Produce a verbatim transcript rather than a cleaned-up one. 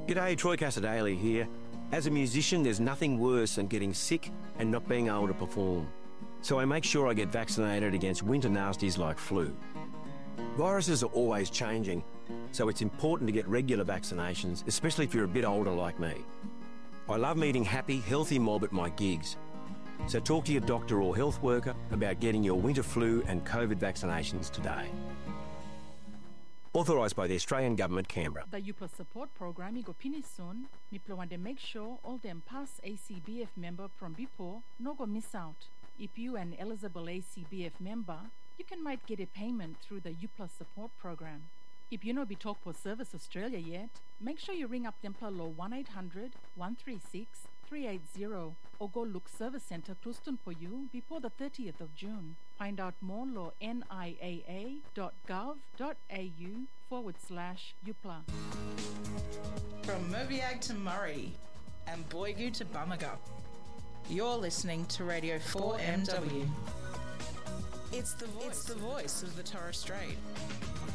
G'day, Troy Casadale here. As a musician, there's nothing worse than getting sick and not being able to perform. So I make sure I get vaccinated against winter nasties like flu. Viruses are always changing, so it's important to get regular vaccinations, especially if you're a bit older like me. I love meeting happy, healthy mob at my gigs. So talk to your doctor or health worker about getting your winter flu and COVID vaccinations today. Authorised by the Australian Government, Canberra. The U P L A support program igo pini soon. Miplo want to make sure all them past A C B F member from before no go miss out. If you an eligible A C B F member, you can might get a payment through the U P L A support program. If you know be talk for Service Australia yet, make sure you ring up them lo one eight hundred, one three six, three eight zero or go look Service Centre Clouston for you before the thirtieth of June. Find out more lo N I A A dot gov dot A U forward slash U P L A. From Moviag to Murray and Boigu to Bummagup, you're listening to Radio four M W. It's the voice, it's the voice of the Torres Strait.